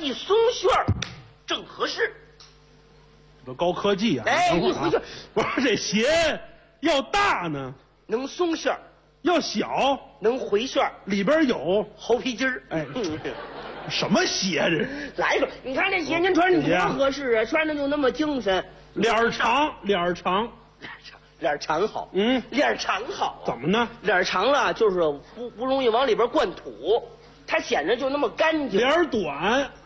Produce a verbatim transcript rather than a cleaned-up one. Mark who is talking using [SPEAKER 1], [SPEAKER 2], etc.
[SPEAKER 1] 一松旋儿，正合适。
[SPEAKER 2] 这高科技啊！
[SPEAKER 1] 哎，
[SPEAKER 2] 等会儿啊
[SPEAKER 1] 一回旋，
[SPEAKER 2] 不是这鞋要大呢，
[SPEAKER 1] 能松旋儿，
[SPEAKER 2] 要小
[SPEAKER 1] 能回旋儿，
[SPEAKER 2] 里边有
[SPEAKER 1] 猴皮筋儿。
[SPEAKER 2] 哎
[SPEAKER 1] 嗯，
[SPEAKER 2] 什么鞋这是？
[SPEAKER 1] 来一个，你看这鞋您穿着多合适啊，穿着就那么精神。
[SPEAKER 2] 脸儿长，脸儿长，
[SPEAKER 1] 脸长，脸长好，
[SPEAKER 2] 嗯
[SPEAKER 1] 脸长好、啊。
[SPEAKER 2] 怎么呢？
[SPEAKER 1] 脸长了就是不不容易往里边灌土，它显得就那么干净。
[SPEAKER 2] 脸儿短。